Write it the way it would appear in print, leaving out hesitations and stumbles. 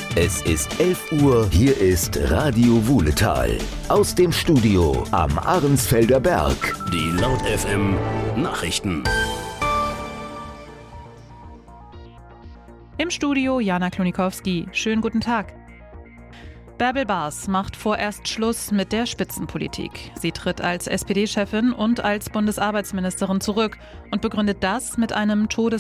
Es ist 11 Uhr, hier ist Radio Wuhletal. Aus dem Studio am Ahrensfelder Berg. Die Laut FM Nachrichten. Im Studio Jana Klonikowski. Schönen guten Tag. Bärbel Baas macht vorerst Schluss mit der Spitzenpolitik. Sie tritt als SPD-Chefin und als Bundesarbeitsministerin zurück und begründet das mit einem